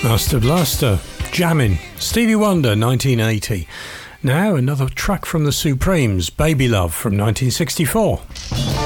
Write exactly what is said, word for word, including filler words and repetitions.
Master Blaster, Jammin', Stevie Wonder, nineteen eighty. Now another track from the Supremes, Baby Love from nineteen sixty-four.